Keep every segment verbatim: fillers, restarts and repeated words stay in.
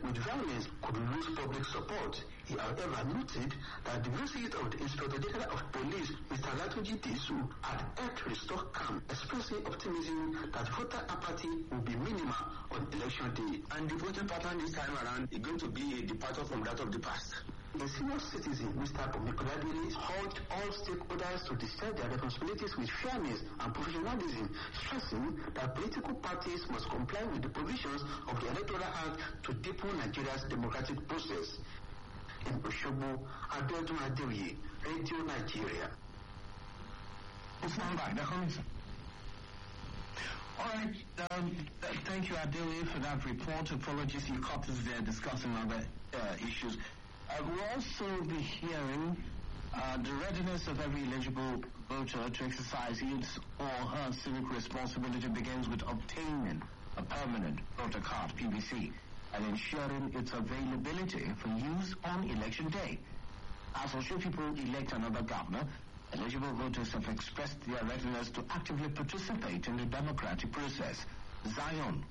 with violence could lose public support. He however noted that the visit of the Inspector General of Police, Mister Olatunji Disu, had helped restore calm, expressing optimism that voter apathy will be minimal on election day. And the voting pattern this time around is going to be a departure from that of the past. A senior citizen, Mister Omikoladiri, urged all stakeholders to discharge their responsibilities with fairness and professionalism, stressing that political parties must comply with the provisions of the Electoral Act to deepen Nigeria's democratic process. In Oshobo, Abiodun Adeoye, Radio Nigeria. It's not back. They're coming, sir. All right. Um, th- thank you, Adeoye, for that report. Apologies, you caught us there discussing other uh, issues. Uh, we'll also be hearing uh, the readiness of every eligible voter to exercise his or her civic responsibility begins with obtaining a permanent voter card, P V C, and ensuring its availability for use on election day. As Osho people elect another governor, eligible voters have expressed their readiness to actively participate in the democratic process. Zion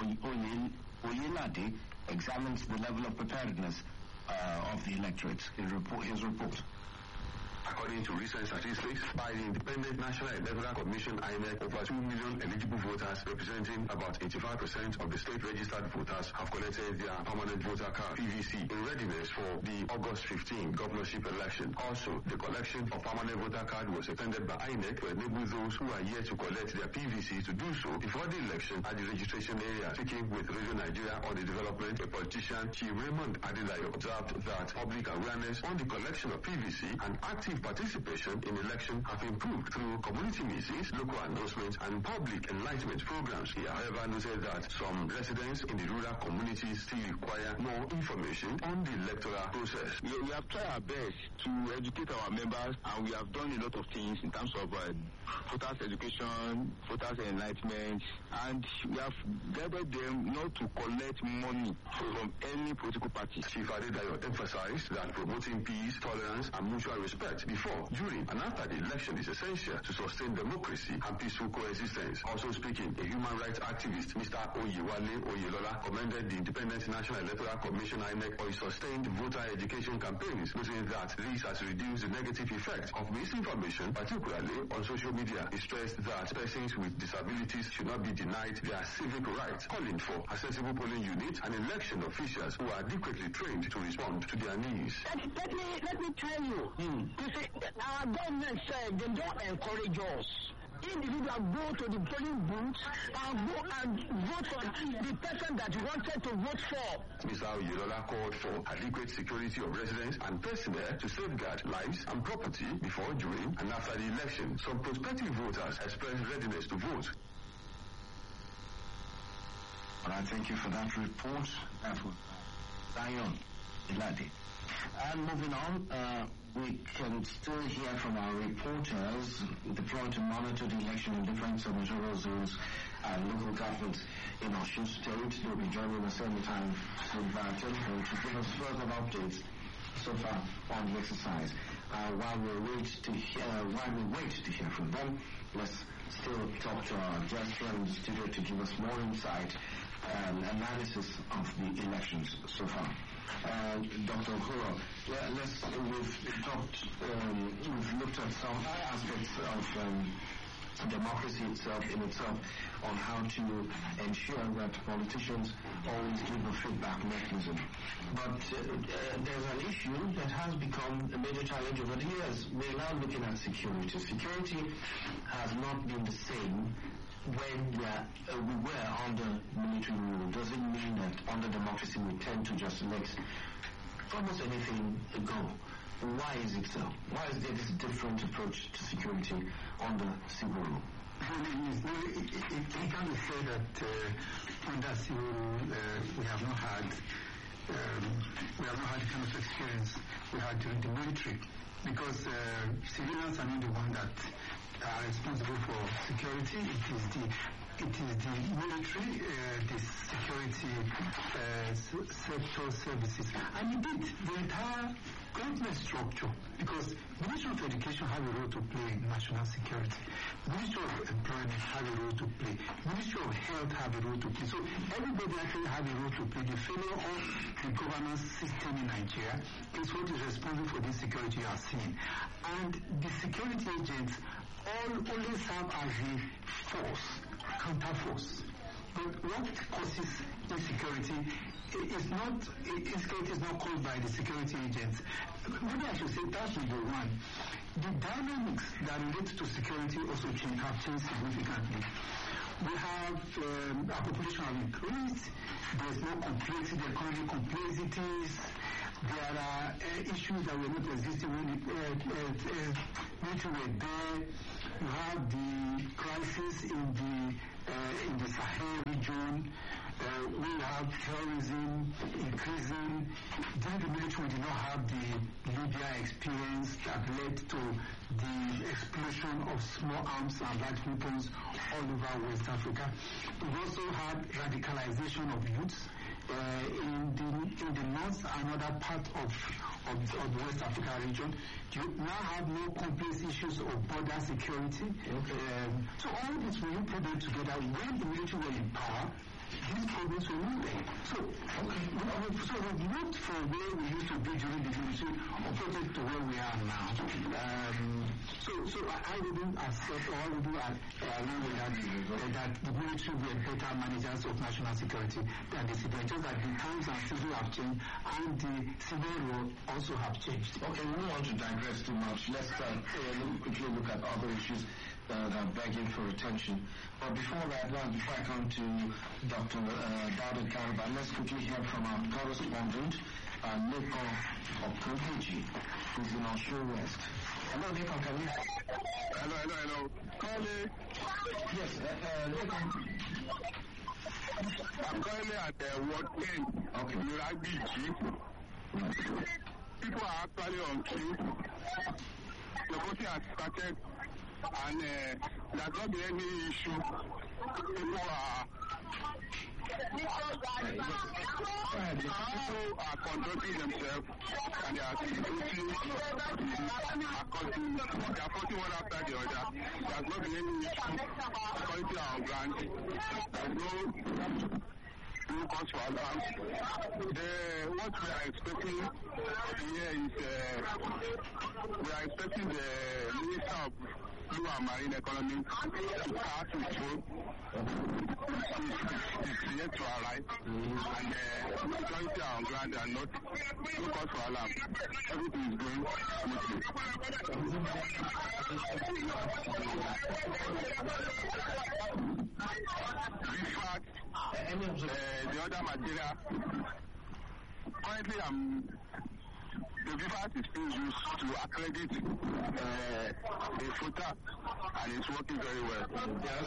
Oyelade examines the level of preparedness uh, of the electorate. His report, his report. According to recent statistics by the Independent National Electoral Commission I N E C, over two million eligible voters, representing about eighty-five percent of the state-registered voters, have collected their permanent voter card, P V C, in readiness for the August fifteenth governorship election. Also, the collection of permanent voter card was extended by I N E C to enable those who are yet to collect their P V C to do so before the election at the registration area. Speaking with Radio Nigeria on the development, a politician, Chief Raymond Adedayo, observed that public awareness on the collection of P V C and active participation in election have improved through community meetings, local announcements, and public enlightenment programs. He, however, noted that some residents in the rural communities still require more information on the electoral process. We, we have tried our best to educate our members, and we have done a lot of things in terms of uh, voters education, voters enlightenment, and we have guided them not to collect money from any political party. Chief Adedayo emphasized that promoting peace, tolerance, and mutual respect before, during, and after the election is essential to sustain democracy and peaceful coexistence. Also speaking, a human rights activist, Mister Oyewale Oyelola, commended the Independent National Electoral Commission I N E C for its sustained voter education campaigns, noting that this has reduced the negative effect of misinformation, particularly on social media. He stressed that persons with disabilities should not be denied their civic rights, calling for accessible polling units and election officials who are adequately trained to respond to their needs. Let, let me let me tell you, mm. you see, our government said they don't encourage us. Individuals go to the polling booth and go and vote for the person that you wanted to vote for. Mister Oyelola called for adequate security of residents and personnel to safeguard lives and property before, during, and after the election. Some prospective voters expressed readiness to vote. Well, I thank you for that report. That was Zion Oyelade. And moving on, uh, we can still hear from our reporters deployed to monitor the election in different senatorial zones and local governments in Osun State. They'll be joining us anytime soon via telephone to give us further updates so far on the exercise. Uh, while we wait to hear, while we wait to hear from them, let's still talk to our guest here in the studio to give us more insight and analysis of the elections so far. Uh, Doctor Okoro, yeah, let's, we've talked, um, we've looked at some aspects of um, democracy itself in itself on how to ensure that politicians always give a feedback mechanism. But uh, uh, there's an issue that has become a major challenge over the years. We're now looking at security. Security has not been the same when we, are, uh, we were under military rule. Does it mean that under democracy we tend to just let almost anything go? Why is it so? Why is there this different approach to security under civil rule? It, it, it, it can be said that uh, under civil rule uh, we have not had um, we have not had the kind of experience we had during the military, because uh, civilians are not the one that are responsible for security. It is the it is the military, uh, the security uh, sector services, and indeed the entire creating a structure, because Ministry of Education have a role to play in national security. Ministry of Employment have a role to play. Ministry of Health have a role to play. So everybody actually have a role to play. The failure of the governance system in Nigeria is what is responsible for this security you are seeing. And the security agents all only serve as a force, counter force. But what causes insecurity is not, insecurity is not caused by the security agents. Maybe I should say that's number one. The dynamics that relate to security also change, have changed significantly. We have, um, our population have increased, there's more complexity, economic complexities, there are uh, issues that were not existing when the uh, uh, uh, military were there. You have the crisis in the uh, in the Sahel region. Uh, we have terrorism increasing. During the military, we did not have the Libya experience that led to the explosion of small arms and light weapons all over West Africa. We also had radicalization of youths. Uh, in the in the north and other part of, of of the West Africa region, you now have more complex issues of border security. Okay. Um, so all this, when you put them together, when the military were in power, these problems were not there. So, okay. So we've moved from where we used to be during the military, opposite to where we are now. Um, so, so I wouldn't accept or I wouldn't allow uh, that, uh, that the military were better managers of national security than the civil. Just that the times and seasons have changed and the civil role also have changed. Okay, we don't want to digress too much. Let's uh, uh, quickly look at other issues that are begging for attention. But before that, well, before I come to Doctor Uh, Dauda Garba, let's quickly hear from our correspondent, uh, Nico Okoheji, who's in Osho West. Hello, Nico, can you? Hello, hello, hello. Calling. Yes, uh, uh, Nico. I'm currently at the uh, Ward ten. Okay. Uragiji. People are actually on queue. The voting has started, and uh, there's not been any issue. People are People are conducting themselves and they are voting according, they are voting one after the other. There has not been any issue according to our grant. There is no no cause for alarm. The, what we are expecting here is uh, we are expecting the Minister of Blue and Marine Economy to start with food. It's yet to arrive, and the majority are on ground and not no cause for alarm. Everything is going smoothly. In fact, uh, the other material, currently I'm the V FAT is being used to accredit uh, a voter, and it's working very well. There's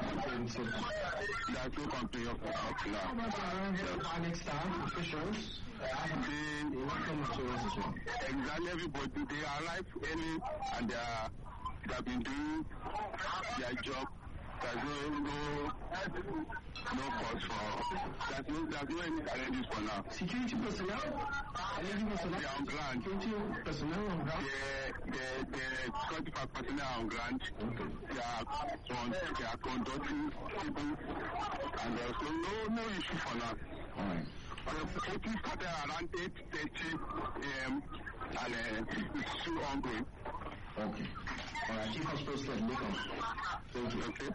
no complaint up to now. Public staff, officials, exactly, everybody, they arrive early and they are they have been doing their job. There's no no no cause for there's no there's no any challenges for now. Security personnel? Security personnel? They are on ground. Security personnel on ground? The the the security personnel are on ground. Okay. They are on they are conducting people, and there's no no no issue for now. All right. The voting started around eight thirty a.m. and uh, it's still ongoing. Okay. All right. Keep us posted. Look on. Thank you. Okay.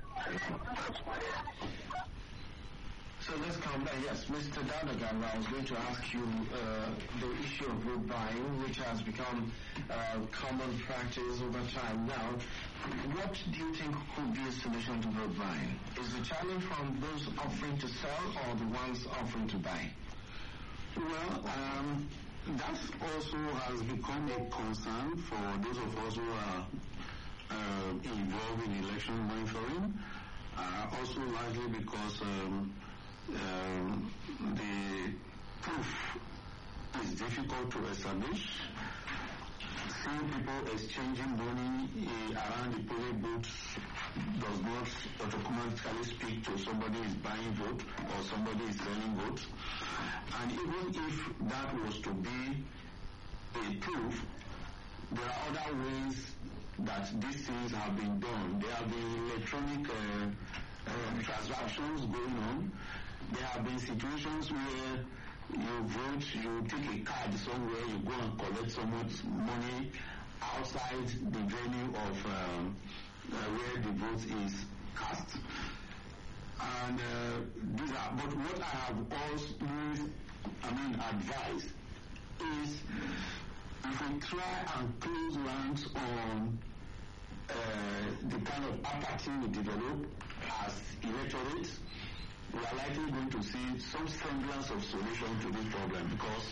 So let's come back. Yes, Mister Dadagan, I was going to ask you uh, the issue of vote buying, which has become uh, common practice over time now. What do you think could be a solution to vote buying? Is the challenge from those offering to sell or the ones offering to buy? Well, um, that also has become a concern for those of us who are uh, involved in election monitoring, uh, also largely because um, um, the proof is difficult to establish. Seeing people exchanging money uh, around the polling booths does not automatically speak to somebody is buying vote or somebody is selling vote. And even if that was to be a proof, there are other ways that these things have been done. There have been electronic uh, uh, transactions going on. There have been situations where you vote, you take a card somewhere, you go and collect someone's money outside the venue of um, uh, where the vote is cast. And uh, these are, but what I have always, I mean, advised is if we try and close ranks on uh, the kind of apathy we develop as electorates, we are likely going to see some semblance of solution to this problem, because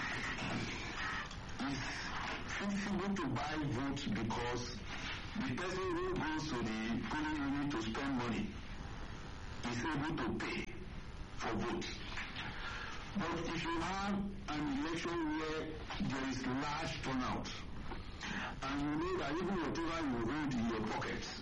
it's feasible to buy votes because the person who goes to the polling unit to spend money is able to pay for votes. But if you have an election where there is large turnout, and you know that even whatever you hold in your pockets,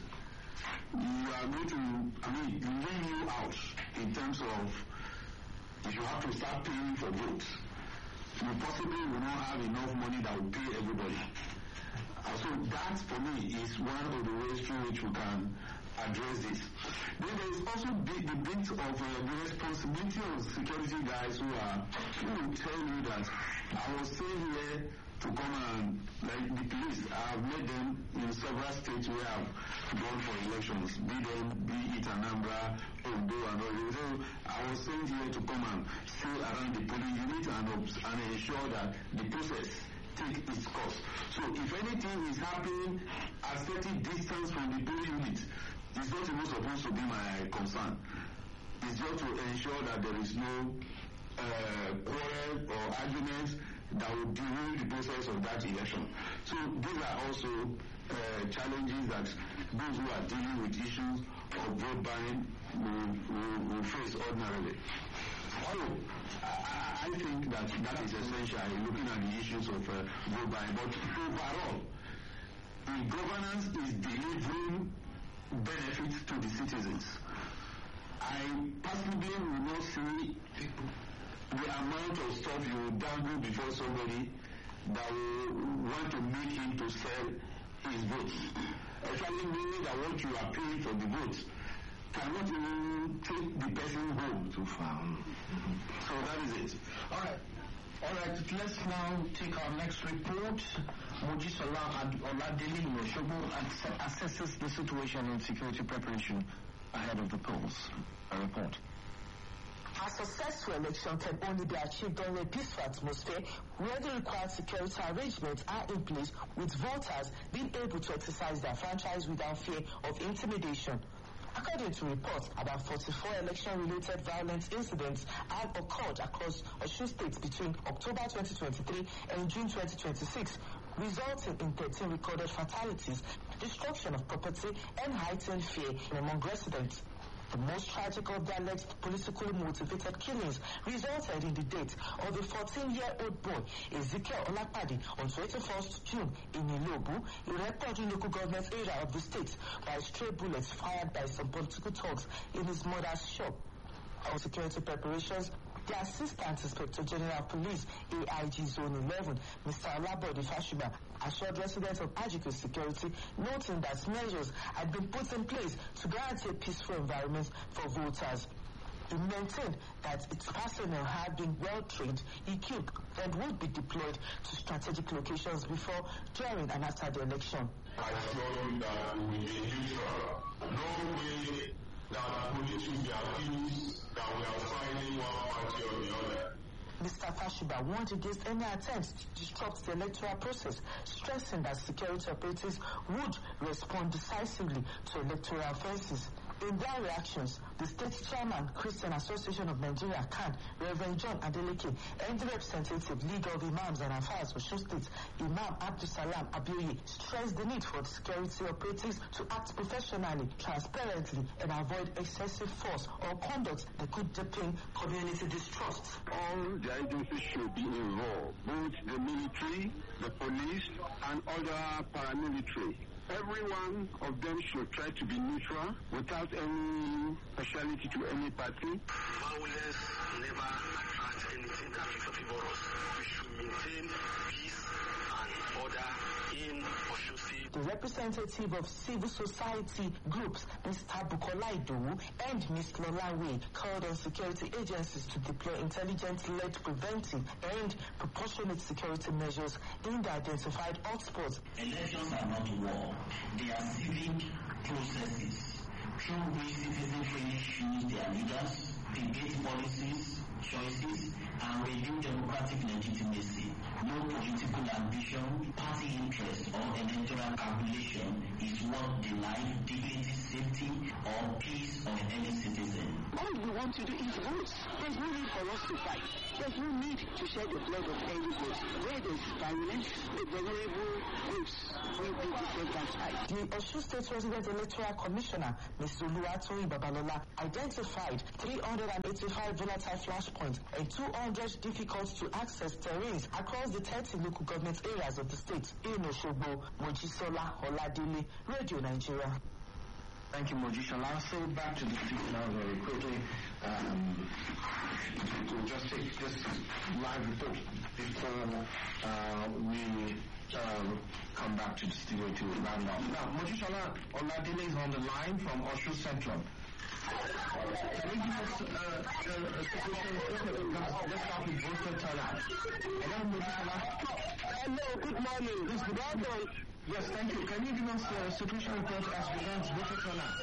you are going to, I mean, leave you out in terms of if you have to start paying for votes, you possibly will not have enough money that will pay everybody. Uh, so that, for me, is one of the ways through which we can address this. Then there is also the, the bit of uh, the responsibility of security guys who are, who will tell you that I was staying here to come and, like the police, I have met them in several states where I have gone for elections, be them, be it Anambra, Ondo, and all this. So I was sent here to come and stay around the polling unit and, and ensure that the process take its course. So if anything is happening at certain distance from the polling unit, it's not even supposed to be my concern. It's just to ensure that there is no uh, quarrel or arguments that will derail the process of that election. So these are also uh, challenges that those who are dealing with issues of vote buying will, will, will face ordinarily. Although I, I think that that is essential in looking at the issues of uh, vote buying. But overall, if governance is delivering benefits to the citizens, I personally will not see the amount of stuff you will dangle before somebody that will want to make him to sell his votes. Actually meaning that what you are paying for the votes cannot even take the person home too far. Mm-hmm. So that is it. All right. All right, let's now take our next report. Mojisola Oladele in Osogbo assesses the situation in security preparation ahead of the polls. A report. A successful election can only be achieved under a peaceful atmosphere where the required security arrangements are in place, with voters being able to exercise their franchise without fear of intimidation. According to reports, about forty-four election-related violent incidents have occurred across Osun State between October twenty twenty-three and June twenty twenty-six, resulting in thirteen recorded fatalities, destruction of property, and heightened fear among residents. The most tragic of the alleged politically motivated killings resulted in the death of a fourteen-year-old boy, Ezekiel Olapade, on twenty-first June in Ilobu, a Irepodu local government area of the state, by stray bullets fired by some political thugs in his mother's shop. On security preparations, the Assistant Inspector General of Police, A I G Zone eleven, Mister Olabode Fashiba, assured residents of Ajiko security, noting that measures had been put in place to guarantee a peaceful environment for voters. He maintained that its personnel had been well trained, equipped, and would be deployed to strategic locations before, during, and after the election. I assure you that we will be neutral. No way that police will be accused that we are fighting one party or the other. Mister Fashiba warned against any attempts to disrupt the electoral process, stressing that security operatives would respond decisively to electoral offences. In their reactions, the state chairman, Christian Association of Nigeria, C A N, Reverend John Adeleke, and the representative, League of Imams and Affairs of Osun State, Imam Abdusalam Abiyoye, stressed the need for the security operatives to act professionally, transparently, and avoid excessive force or conduct that could deepen community distrust. All the agencies should be involved, both the military, the police, and other paramilitary. Every one of them should try to be neutral without any partiality to any party. Violence never attracts anything that is favor us. We should maintain peace the representative of civil society groups, Mister Bukola Idowu, and Miz Lolawe, called on security agencies to deploy intelligence-led preventive and proportionate security measures in the identified hotspots. Elections are not war. They are civic processes through which citizens freely choose their leaders, debate policies, choices, and renew democratic legitimacy. No political ambition, party interest, or electoral calculation is worth the life, dignity, safety, or peace of any citizen. All we want to do is vote. There's no need for us to fight. There's no need to shed the blood of any vote. Where there's violence, the vulnerable groups will be disenfranchised. The Osun State Resident Electoral Commissioner, Mister Oluwatoyin Babalola, identified three hundred eighty-five volatile flashpoints and two hundred difficult to access terrains across the thirty local government areas of the state. In Osogbo, Mojisola Oladele, Radio Nigeria. Thank you, Mojisola. So back to the street now very quickly. Um, we'll just take this live report before uh, we uh, come back to the studio to round off. Now, Mojisola Oladele is on the line from Osun Central. Can you give us uh, uh, a situation? Let's start with voter turnout. Hello, Mojisola. Hello, good morning. Yes, good morning. Yes, thank you. Can you give us a situation report as regards voter turnout?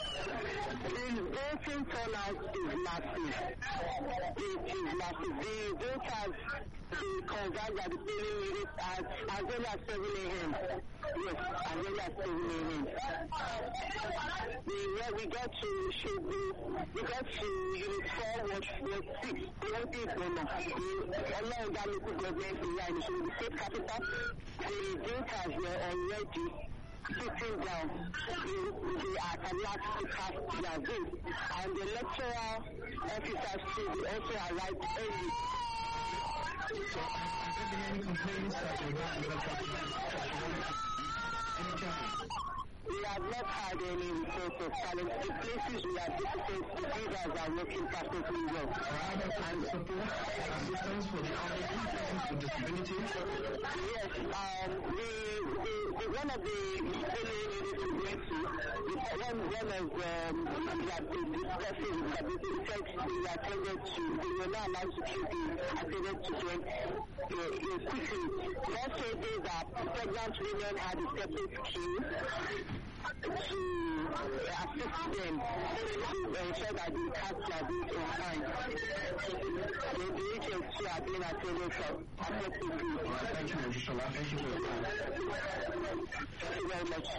The voting turnout is massive. It is massive. The voters, the converge at the polling unit as, as early as seven a.m. Yes, as early as seven a.m. We, yeah, we got to Shobu, we got to Unit four, Watch Ward six. We went to Ghana. Along that local government area in the state capital, the voters were already sitting down. They are allowed to cast their vote. And the electoral officers too, they also arrived early. So, has there been any complaints that you're not going to any challenges? We have not had any reports of challenge. The places we have visited, the leaders are working perfectly well. And support assistance for the elderly, persons with disabilities? Yes, um, the, the, the, one of the polling units we went to, the, one, one of um, that they discussing with disability said they attended to, they were not allowed to keep the attended to them uh, uh, quickly. Also, these are pregnant women had a separate queue to assist them to ensure that they cast their vote on time. The D H S two are being attended for effectively. Thank you, Mojisola. Thank you for your time. Thank you very much.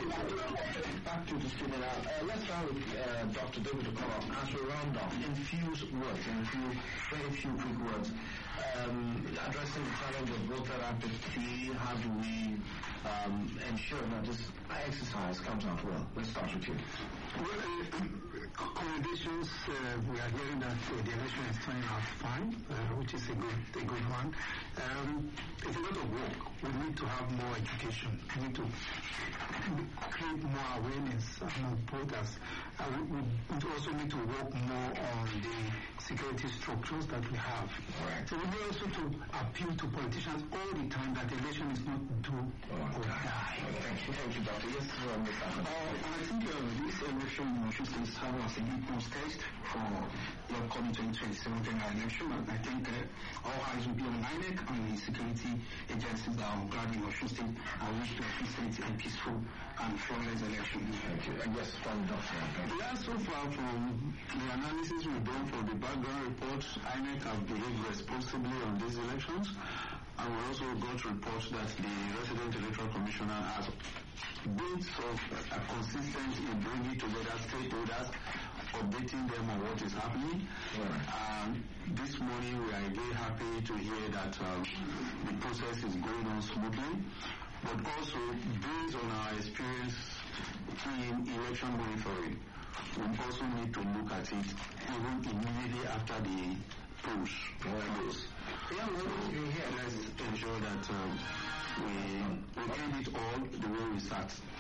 Back to the studio now. Uh, let's start with uh, Doctor David Okono. As we round off, in few words, in few, very few quick words, um, addressing the challenge of voter apathy, how do we um, ensure that this exercise comes out well? Let's start with you. Well, uh, congratulations. Uh, we are hearing that uh, the election is turning out fine, uh, which is a good, a good one. Um, it's a lot of work. We need to have more education. We need to create more awareness among voters. Uh, we, we also need to work more on the security structures that we have. Right. So we need also to appeal to politicians all the time that the election is not do or die. Thank you, thank you, Doctor. Yes, uh, Mister Uh, I think uh, this election in Osun State serves as a litmus test for the upcoming twenty twenty-seven general election. And I think uh, all eyes will be on I N E C and the security agencies that are guarding Osun State and wish to facilitate a peaceful and flawless election. Thank you. And yes, from Doctor Yeah, so far from the analysis we've done for the background reports, I N E C have behaved responsibly on these elections. And we also got reports that the resident electoral commissioner has been so uh, consistent in bringing together stakeholders, updating them on what is happening. Right. Um, this morning we are very happy to hear that um, the process is going on smoothly. But also, based on our experience in election monitoring, we also need to look at it even immediately after the polls close. Yeah, well, let's ensure that um, we, we end it all the way we start.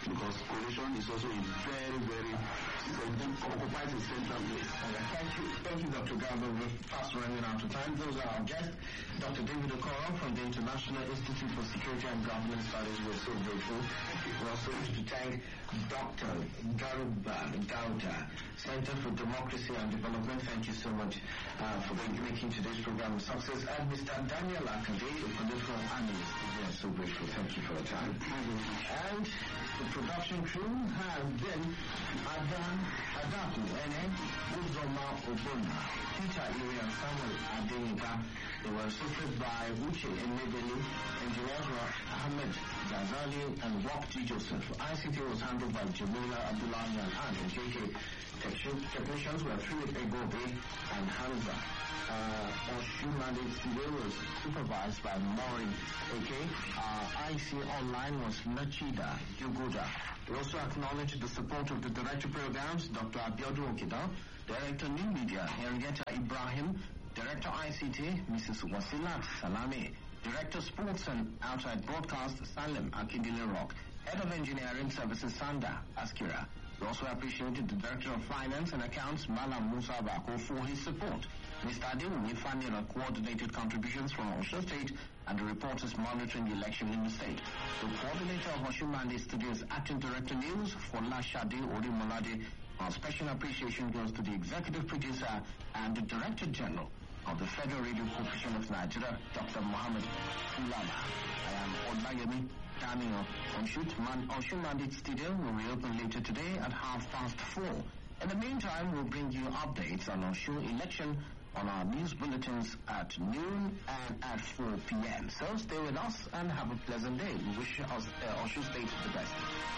because coalition is also a very, very occupies a central place. Okay, thank you, thank you, Doctor Garba. We're fast running out of time. Those are our guests, Doctor David Okoro from the International Institute for Security and Government Studies. We're so grateful. We also wish to thank Doctor Garuba Gauda, Center for Democracy and Development. Thank you so much uh, for making today's program a success. And Mister Daniel Akande, a political analyst. We are so grateful. Thank you for your time. And the production crew have been Adam Adaku, Ene, Uzoma Obona, Peter Iri and Samuel Adenika. They were assisted by Uche Emebeli, engineers were Ahmed Ghazali and Wak G. Joseph. I C T was handled by Jamila Abdullahi and Anne. J K technicians were Philip Egobe and Hamza. Uh, Oshumani Studio was supervised by Maureen A K. Uh, I C Online was Nachida Yuguda. We also acknowledge the support of the Director of Programs, Doctor Abiodun Okida, Director New Media, Henrietta Ibrahim, Director I C T, Missus Wasilat Salami, Director Sports and Outside Broadcast, Salim Akindile Rock, Head of Engineering Services, Sanda Askira. We also appreciated the Director of Finance and Accounts, Malam Musa Bako, for his support. Mister Adewu Fanila coordinated contributions from Osho State and the reporters monitoring the election in the state. The coordinator of Oshumande Studios, Acting Director News, Fola Shade Odimolade. Our special appreciation goes to the Executive Producer and the Director General of the Federal Radio Corporation of Nigeria, Doctor Mohammed Ulama. I am Odlayemi Daniel Oshun Mandate Studio will reopen later today at half past four. In the meantime, we'll bring you updates on Oshun election on our news bulletins at noon and at four p.m. So stay with us and have a pleasant day. We wish us uh, Oshun State the best.